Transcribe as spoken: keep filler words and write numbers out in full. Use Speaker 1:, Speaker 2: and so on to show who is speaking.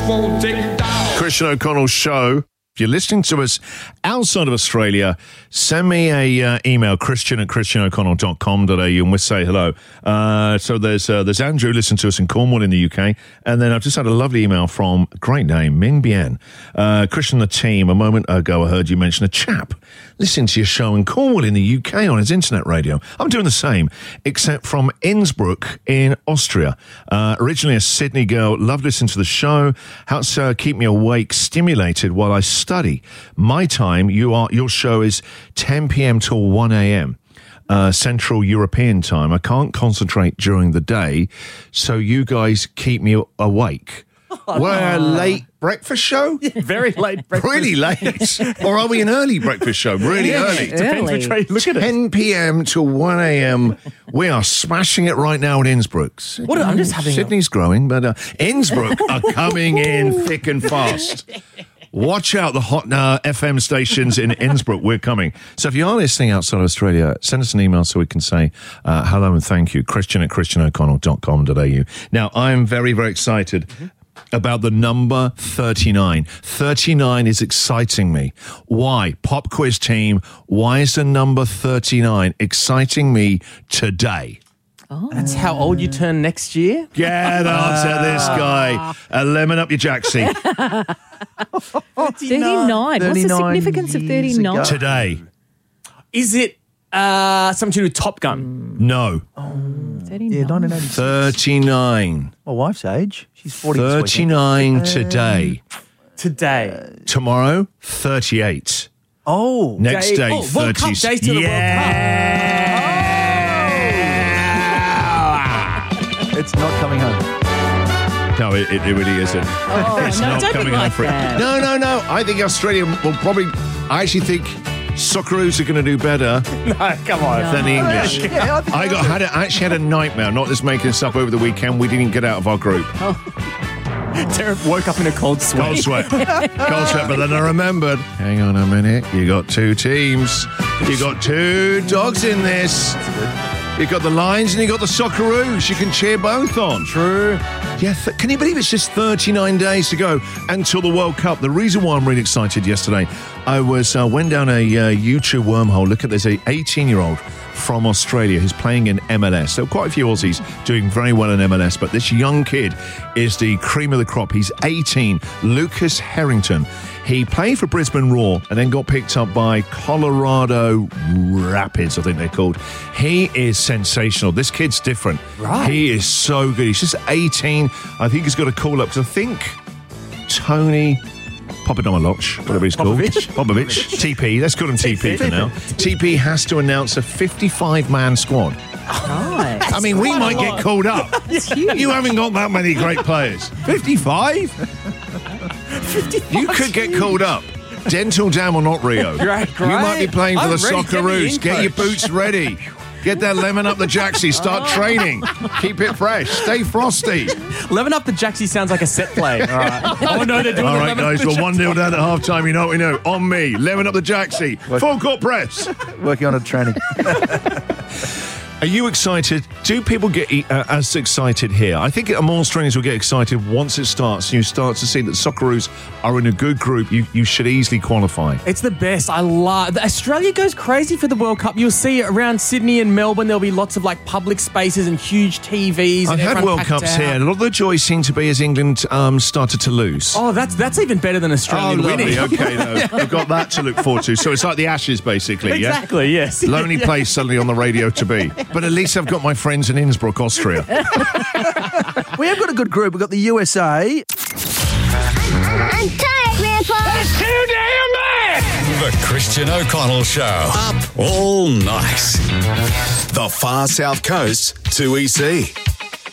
Speaker 1: won't take it down.
Speaker 2: Christian O'Connell's show. If you're listening to us outside of Australia, send me a uh, email, christian at christian o'connell dot com dot a u, and we'll say hello. Uh, so there's uh, there's Andrew, listen to us in Cornwall in the U K, and then I've just had a lovely email from, great name, Ming Bien. Uh, Christian, the team, a moment ago I heard you mention a chap listening to your show in Cornwall in the U K on his internet radio. I'm doing the same, except from Innsbruck in Austria. Uh, originally a Sydney girl, loved listening to the show, helps uh, keep me awake, stimulated while I study. My time, you are your show is ten p.m. till one a.m. Uh, Central European time. I can't concentrate during the day, so you guys keep me awake. Oh, We're a late breakfast show?
Speaker 3: Very late breakfast.
Speaker 2: Really late. Or are we an early breakfast show? Really
Speaker 3: yeah,
Speaker 2: early.
Speaker 3: Depends which way you look at it.
Speaker 2: ten p.m. till one a.m. We are smashing it right now in Innsbruck.
Speaker 3: What? I'm just having
Speaker 2: Sydney's a... growing, but uh, Innsbruck are coming in thick and fast. Watch out, the hot uh, F M stations in Innsbruck. We're coming. So if you are listening outside of Australia, send us an email so we can say uh, hello and thank you. Christian at christian o'connell dot com dot a u. Now, I'm very, very excited mm-hmm. about the number thirty-nine. thirty-nine is exciting me. Why? Pop quiz team, why is the number thirty-nine exciting me today?
Speaker 3: Oh. That's how old you turn next year?
Speaker 2: Get answer this guy. A lemon up your jacksie.
Speaker 4: thirty-nine. What's the significance of thirty-nine?
Speaker 2: Today.
Speaker 3: Is it uh, something to do with Top Gun?
Speaker 2: No.
Speaker 4: Oh, thirty-nine.
Speaker 5: Yeah, nineteen eighty-six.
Speaker 2: thirty-nine.
Speaker 5: My wife's age. She's forty.
Speaker 2: thirty-nine today.
Speaker 3: Uh, today. Uh,
Speaker 2: Tomorrow, thirty-eight.
Speaker 5: Oh.
Speaker 2: Next
Speaker 3: day,
Speaker 2: day,
Speaker 3: oh,
Speaker 2: thirty.
Speaker 3: World Cup, days to the
Speaker 2: yeah.
Speaker 3: World Cup.
Speaker 5: It's not coming home.
Speaker 2: No, it, it really isn't.
Speaker 4: Oh,
Speaker 2: it's
Speaker 4: no,
Speaker 2: not
Speaker 4: don't
Speaker 2: coming
Speaker 4: be
Speaker 2: home
Speaker 4: like
Speaker 2: for it.
Speaker 4: that.
Speaker 2: No, no, no. I think Australia will probably. I actually think Socceroos are going to do better
Speaker 3: No, come on.
Speaker 2: than the English.
Speaker 5: Yeah, I think
Speaker 2: I got had a, I actually had a nightmare. Not just making this up over the weekend. We didn't get out of our group.
Speaker 3: Tara woke up in a cold sweat.
Speaker 2: Cold sweat. Cold sweat. But then I remembered. Hang on a minute. You got two teams. You got two dogs in this. You got the Lions and you got the Socceroos. You can cheer both on.
Speaker 3: True.
Speaker 2: Yeah, th- can you believe it's just thirty-nine days to go until the World Cup? The reason why I'm really excited yesterday, I was uh, went down a uh, YouTube wormhole. Look at this, a eighteen-year-old from Australia who's playing in M L S. There are quite a few Aussies doing very well in M L S, but this young kid is the cream of the crop. He's eighteen, Lucas Harrington. He played for Brisbane Roar and then got picked up by Colorado Rapids, I think they're called. He is sensational. This kid's different.
Speaker 3: Right.
Speaker 2: He is so good. He's just eighteen. I think he's got a call up because I think Tony Popodomoloch, whatever he's called.
Speaker 3: Popovich?
Speaker 2: Popovich. T P. Let's call him T P for now. T P has to announce a fifty-five man squad.
Speaker 4: Nice.
Speaker 2: I mean, we might get called up. You haven't got that many great players. fifty-five? You could get called up. Dental Dam or not, Rio.
Speaker 3: Great, great.
Speaker 2: You might be playing for
Speaker 3: I'm
Speaker 2: the
Speaker 3: ready. Get me
Speaker 2: Socceroos.
Speaker 3: in,
Speaker 2: Get your
Speaker 3: coach.
Speaker 2: boots ready. Get that lemon up the jacksie. Start training. Keep it fresh. Stay frosty.
Speaker 3: Lemon Up the Jacksie sounds like a set play. All right. Oh, no, they're doing
Speaker 2: All
Speaker 3: the
Speaker 2: right,
Speaker 3: Lemon Up
Speaker 2: guys.
Speaker 3: the
Speaker 2: Well, one nil down at half time. You know what we know. On me. Lemon up the jacksie. Full court press.
Speaker 5: Working on a training.
Speaker 2: Are you excited? Do people get uh, as excited here? I think more Australians will get excited once it starts. You start to see that Socceroos are in a good group. You you should easily qualify.
Speaker 3: It's the best. I love Australia goes crazy for the World Cup. You'll see it around Sydney and Melbourne. There'll be lots of like public spaces and huge T Vs.
Speaker 2: I've
Speaker 3: and
Speaker 2: had World Cups
Speaker 3: out.
Speaker 2: here, and a lot of the joy seemed to be as England um, started to lose.
Speaker 3: Oh, that's that's even better than Australia
Speaker 2: Oh, lovely.
Speaker 3: winning.
Speaker 2: Okay, no, I've got that to look forward to. So it's like the Ashes, basically.
Speaker 3: Exactly.
Speaker 2: Yeah?
Speaker 3: Yes.
Speaker 2: Lonely place suddenly on the radio to be. But at least I've got my friends in Innsbruck, Austria.
Speaker 5: We have got a good group. We've got the U S A.
Speaker 6: I'm tired, Grandpa.
Speaker 1: That's too damn bad.
Speaker 7: The Christian O'Connell Show. Up all night. The far south coast to E C.